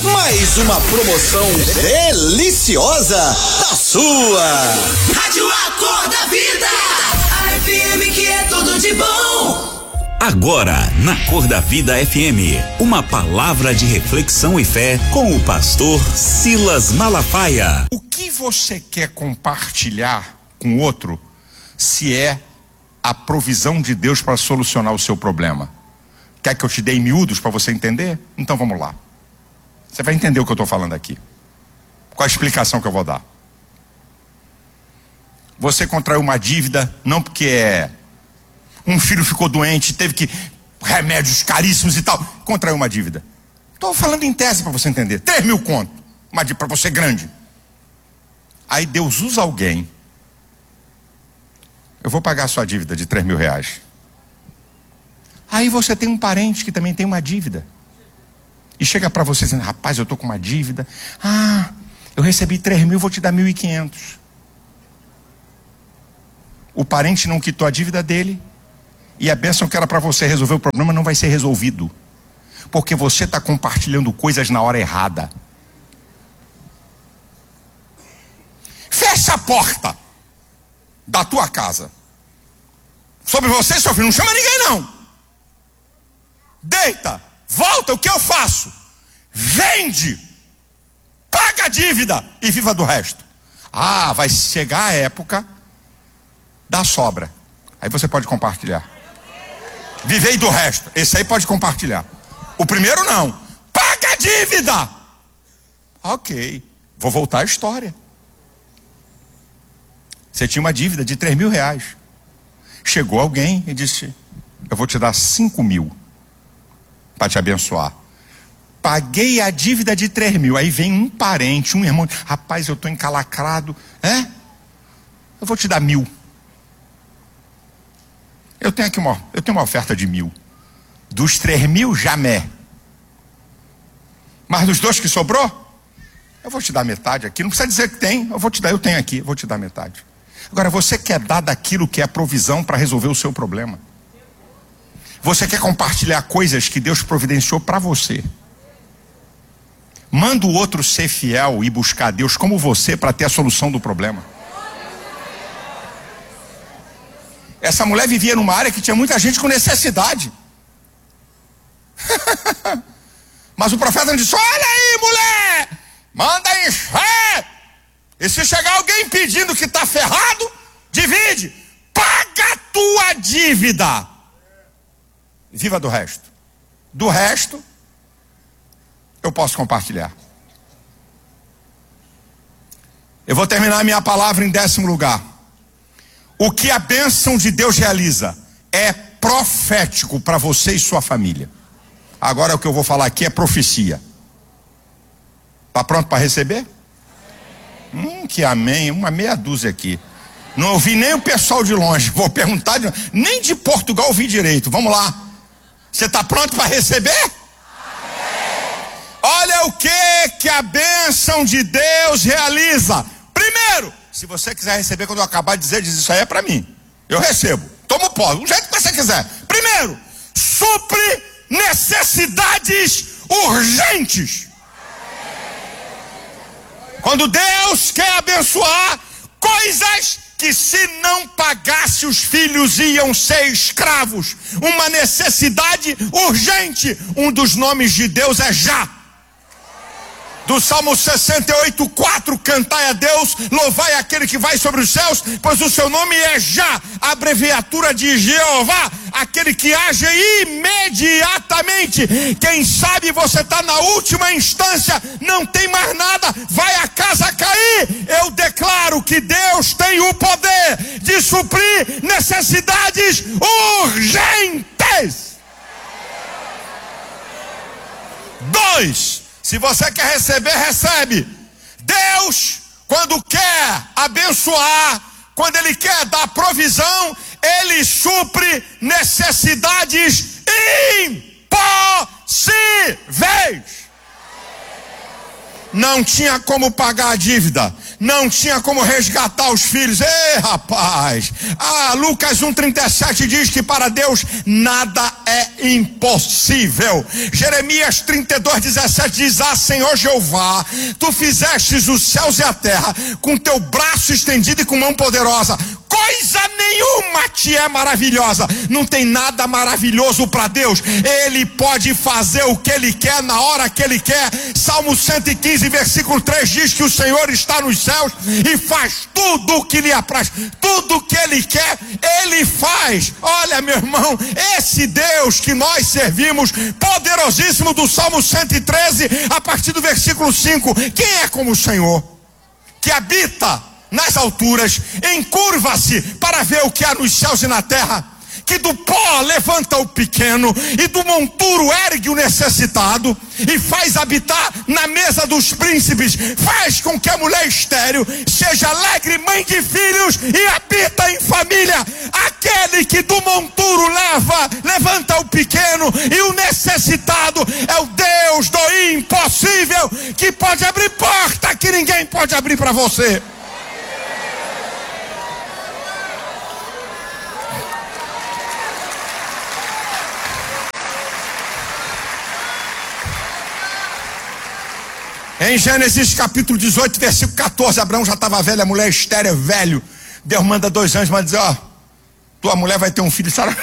mais uma promoção deliciosa da sua Rádio Acorda Vida, a FM que é tudo de bom. Agora, na Cor da Vida FM, uma palavra de reflexão e fé com o pastor Silas Malafaia. O que você quer compartilhar com o outro se é a provisão de Deus para solucionar o seu problema? Quer que eu te dê em miúdos para você entender? Então vamos lá. Você vai entender o que eu estou falando aqui. Qual a explicação que eu vou dar? Você contraiu uma dívida, não porque um filho ficou doente, teve que remédios caríssimos e tal, contraiu uma dívida. Estou falando em tese para você entender. 3 mil conto, uma dívida para você grande. Aí Deus usa alguém. Eu vou pagar a sua dívida de 3 mil reais. Aí você tem um parente que também tem uma dívida. E chega para você dizendo, rapaz, eu estou com uma dívida. Ah, eu recebi 3 mil, vou te dar 1.500. O parente não quitou a dívida dele. E a bênção que era para você resolver o problema não vai ser resolvido. Porque você está compartilhando coisas na hora errada. Fecha a porta da tua casa. Sobre você, seu filho, não chama ninguém não. Deita, volta, o que eu faço? Vende, paga a dívida e viva do resto. Ah, vai chegar a época da sobra. Aí você pode compartilhar. Vivei do resto. Esse aí pode compartilhar. O primeiro não. Paga a dívida. Ok. Vou voltar à história. Você tinha uma dívida de 3 mil reais. Chegou alguém e disse, eu vou te dar 5 mil para te abençoar. Paguei a dívida de 3 mil. Aí vem um parente, um irmão. Rapaz, eu estou encalacrado. Eu vou te dar 1.000. Eu tenho uma oferta de 1.000. Dos 3 mil, jamais. Mas dos 2 que sobrou, eu vou te dar metade aqui. Não precisa dizer que tem, eu tenho aqui, eu vou te dar metade. Agora, você quer dar daquilo que é provisão para resolver o seu problema. Você quer compartilhar coisas que Deus providenciou para você. Manda o outro ser fiel e buscar Deus como você para ter a solução do problema. Essa mulher vivia numa área que tinha muita gente com necessidade. Mas o profeta não disse, olha aí, mulher, manda encher. E se chegar alguém pedindo que está ferrado, divide. Paga a tua dívida. Viva do resto. Do resto, eu posso compartilhar. Eu vou terminar minha palavra em 10º lugar. O que a bênção de Deus realiza é profético para você e sua família. Agora o que eu vou falar aqui é profecia. Está pronto para receber? Que amém, uma meia dúzia aqui. Não ouvi nem o pessoal de longe. Vou perguntar, nem de Portugal ouvi direito. Vamos lá. Você está pronto para receber? Olha o que a bênção de Deus realiza. Primeiro, se você quiser receber, quando eu acabar de dizer, diz isso aí é para mim. Eu recebo. Toma o pó, do jeito que você quiser. Primeiro, supre necessidades urgentes. Quando Deus quer abençoar, coisas que se não pagasse os filhos iam ser escravos. Uma necessidade urgente. Um dos nomes de Deus é já. Do Salmo 68:4, cantai a Deus, louvai aquele que vai sobre os céus, pois o seu nome é já, a abreviatura de Jeová, aquele que age imediatamente. Quem sabe você está na última instância, não tem mais nada, vai a casa cair. Eu declaro que Deus tem o poder de suprir necessidades urgentes. 2. Se você quer receber, recebe. Deus, quando quer abençoar, quando Ele quer dar provisão, Ele supre necessidades impossíveis. Não tinha como pagar a dívida, não tinha como resgatar os filhos. Ei, rapaz! Lucas 1:37 diz que para Deus nada é impossível. Jeremias 32:17 diz: ah, Senhor Jeová, tu fizestes os céus e a terra com teu braço estendido e com mão poderosa. Coisa nenhuma te é maravilhosa. Não tem nada maravilhoso para Deus. Ele pode fazer o que Ele quer, na hora que Ele quer. Salmo 115, versículo 3 diz que o Senhor está nos céus e faz tudo o que lhe apraz. Tudo o que Ele quer, Ele faz. Olha, meu irmão, esse Deus que nós servimos, poderosíssimo, do Salmo 113, a partir do versículo 5. Quem é como o Senhor, que habita nas alturas, encurva-se para ver o que há nos céus e na terra, que do pó levanta o pequeno e do monturo ergue o necessitado, e faz habitar na mesa dos príncipes, faz com que a mulher estéril seja alegre mãe de filhos e habita em família. Aquele que do monturo levanta o pequeno e o necessitado é o Deus do impossível, que pode abrir porta que ninguém pode abrir para você. Em Gênesis capítulo 18, versículo 14, Abraão já estava velho, a mulher estéril, velho. Deus manda 2 anjos, mas dizer: ó, tua mulher vai ter um filho. Sara,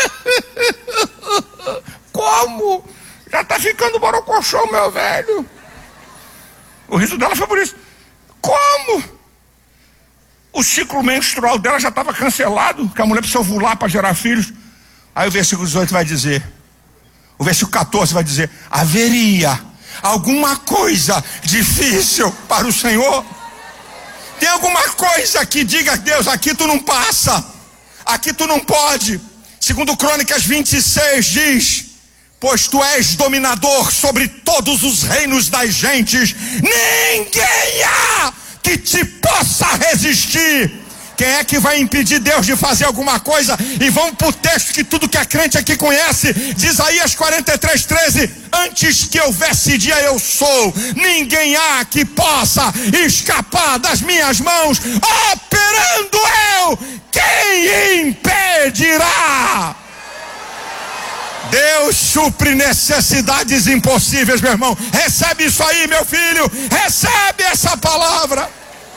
como? Já está ficando borocochô, meu velho. O riso dela foi por isso. Como? O ciclo menstrual dela já estava cancelado, que a mulher precisa ovular para gerar filhos. Aí o versículo 18 vai dizer, o versículo 14 vai dizer: haveria alguma coisa difícil para o Senhor? Tem alguma coisa que diga: Deus, aqui tu não passa, aqui tu não pode? Segundo Crônicas 26 diz: pois tu és dominador sobre todos os reinos das gentes, ninguém há que te possa resistir. Quem é que vai impedir Deus de fazer alguma coisa? E vamos para o texto que tudo que é crente aqui conhece, de Isaías 43:13: antes que houvesse dia eu sou, ninguém há que possa escapar das minhas mãos. Operando eu, quem impedirá? Deus supre necessidades impossíveis, meu irmão. Recebe isso aí, meu filho, recebe essa palavra.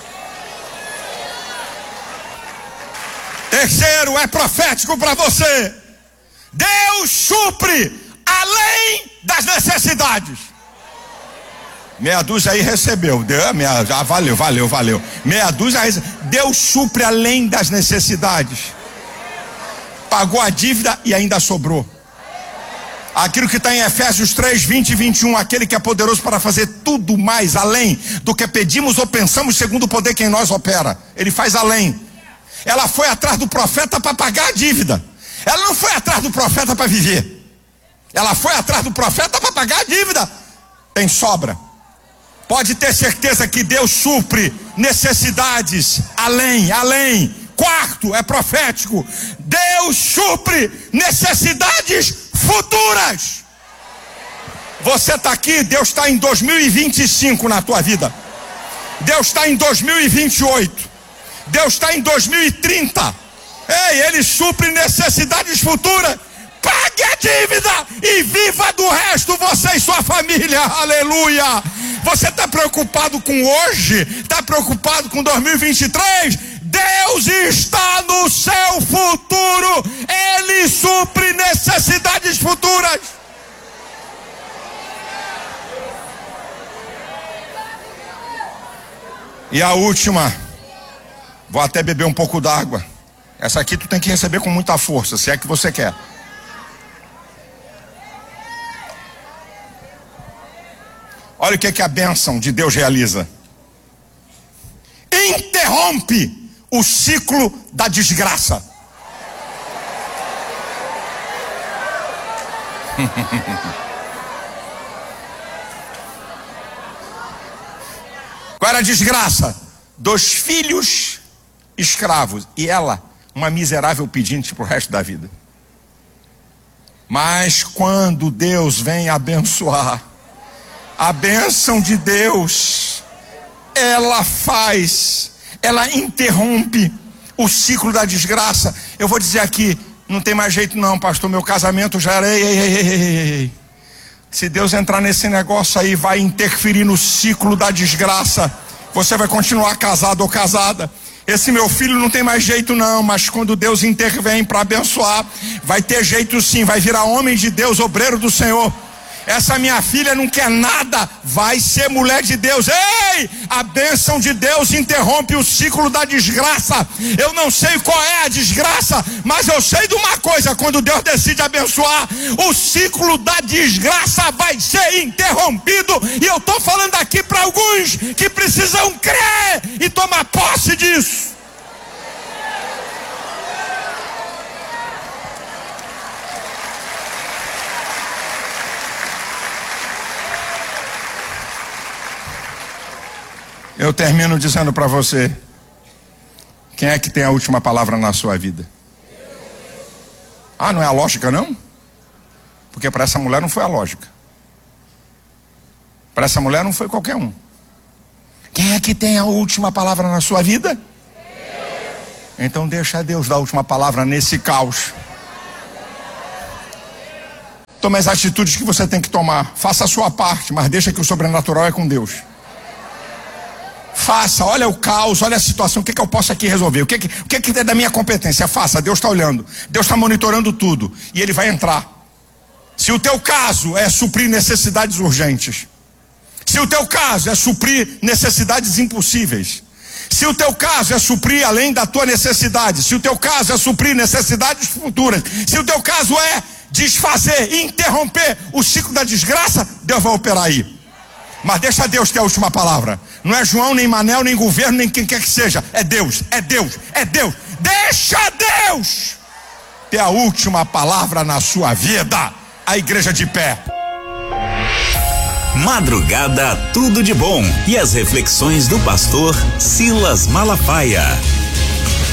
Terceiro, é profético para você. Deus supre além das necessidades. Meia dúzia aí recebeu. Já valeu. Meia dúzia aí. Deus supre além das necessidades. Pagou a dívida e ainda sobrou. Aquilo que está em Efésios 3, 20 e 21, aquele que é poderoso para fazer tudo mais além do que pedimos ou pensamos, segundo o poder que em nós opera. Ele faz além. Ela foi atrás do profeta para pagar a dívida. Ela não foi atrás do profeta para viver. Ela foi atrás do profeta para pagar a dívida. Tem sobra. Pode ter certeza que Deus supre necessidades além. Quarto, é profético. Deus supre necessidades futuras. Você está aqui, Deus está em 2025 na tua vida. Deus está em 2028. Deus está em 2030. Ei, Ele supre necessidades futuras. Pague a dívida e viva do resto, você e sua família. Aleluia. Você está preocupado com hoje? Está preocupado com 2023? Deus está no seu futuro. Ele supre necessidades futuras. E a última, vou até beber um pouco d'água. Essa aqui tu tem que receber com muita força, se é que você quer. Olha o que a bênção de Deus realiza. Interrompe o ciclo da desgraça. Qual era a desgraça? 2 filhos escravos e ela, uma miserável pedinte para o resto da vida. Mas quando Deus vem abençoar, a bênção de Deus, ela interrompe o ciclo da desgraça. Eu vou dizer aqui, Não tem mais jeito não, pastor, meu casamento já era... Ei. Se Deus entrar nesse negócio aí, vai interferir no ciclo da desgraça. Você vai continuar casado ou casada. Esse meu filho não tem mais jeito não, mas quando Deus intervém para abençoar, vai ter jeito sim, vai virar homem de Deus, obreiro do Senhor. Essa minha filha não quer nada, vai ser mulher de Deus. Ei, a bênção de Deus interrompe o ciclo da desgraça. Eu não sei qual é a desgraça, mas eu sei de uma coisa: quando Deus decide abençoar, o ciclo da desgraça vai ser interrompido. E eu estou falando aqui para alguns que precisam crer e tomar posse disso. Eu termino dizendo para você: quem é que tem a última palavra na sua vida? Ah, não é a lógica não? Porque para essa mulher não foi a lógica. Para essa mulher não foi qualquer um. Quem é que tem a última palavra na sua vida? Então deixa Deus dar a última palavra nesse caos. Tome as atitudes que você tem que tomar. Faça a sua parte, mas deixa que o sobrenatural é com Deus. Faça, olha o caos, olha a situação, o que eu posso aqui resolver, o que é da minha competência? Faça, Deus está olhando, Deus está monitorando tudo, e Ele vai entrar. Se o teu caso é suprir necessidades urgentes, se o teu caso é suprir necessidades impossíveis, se o teu caso é suprir além da tua necessidade, se o teu caso é suprir necessidades futuras, se o teu caso é desfazer, interromper o ciclo da desgraça, Deus vai operar aí. Mas deixa Deus ter a última palavra. Não é João, nem Manel, nem governo, nem quem quer que seja. É Deus, é Deus, é Deus. Deixa Deus ter a última palavra na sua vida. A igreja de pé. Madrugada, tudo de bom. E as reflexões do pastor Silas Malafaia.